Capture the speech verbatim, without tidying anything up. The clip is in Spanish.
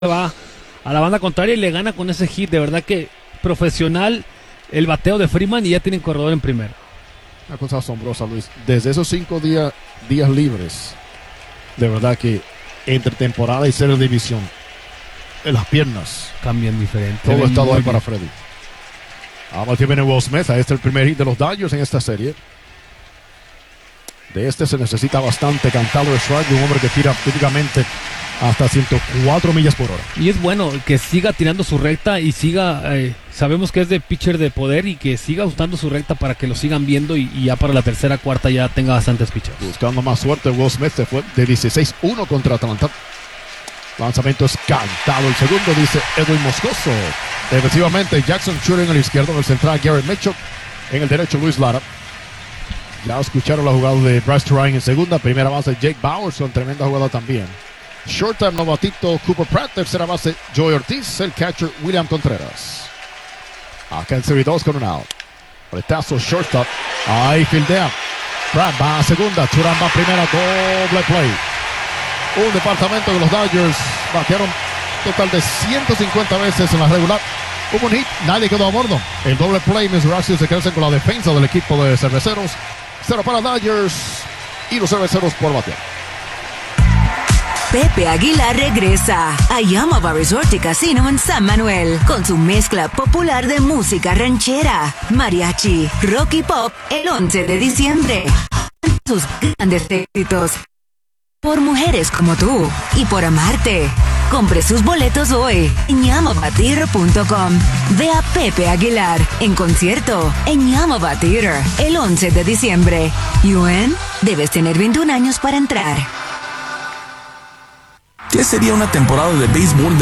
va a la banda contraria y le gana con ese hit. De verdad que profesional el bateo de Freeman, y ya tienen corredor en primera. Una cosa asombrosa, Luis. Desde esos cinco días, días libres, de verdad que entre temporada y serie de división, en las piernas cambian diferente. Todo está ahí bien para Freddy. Ahora viene Will Smith. Este es el primer hit de los Dodgers en esta serie. De este se necesita bastante. Cantado de strike de un hombre que tira típicamente hasta ciento cuatro millas por hora. Y es bueno que siga tirando su recta y siga, eh, sabemos que es de pitcher de poder, y que siga usando su recta para que lo sigan viendo, y, y ya para la tercera, cuarta ya tenga bastantes pitchers. Buscando más suerte, Will Smith se fue de dieciséis uno contra Atlanta. Lanzamiento es cantado. El segundo, dice Edwin Moscoso. Defensivamente, Jackson Schuller en el izquierdo, en el central Garrett Mitchell, en el derecho Luis Lara. Ya escucharon la jugada de Bryce Turang en segunda. Primera base Jake Bauers con tremenda jugada también. Short time novatito Cooper Pratt. Tercera base Joey Ortiz. El catcher William Contreras. Acá en serie dos con un out. Retazo shortstop. Ahí fildea. Pratt va a segunda. Turang va a primera. Doble play. Un departamento de los Dodgers batearon total de ciento cincuenta veces en la regular. Hubo un hit, nadie quedó a bordo. El doble play, mis Horacios se crecen con la defensa del equipo de Cerveceros. Cero para Dodgers y los Cerveceros por batear. Pepe Aguilar regresa a Yamava Resort y Casino en San Manuel con su mezcla popular de música ranchera, mariachi, rock y pop el once de diciembre. Sus grandes éxitos. Por mujeres como tú y por amarte. Compre sus boletos hoy en Yamava Theater punto com. Ve a Pepe Aguilar en concierto en Yamava Theater el once de diciembre. U N, debes tener veintiún años para entrar. ¿Qué sería una temporada de béisbol de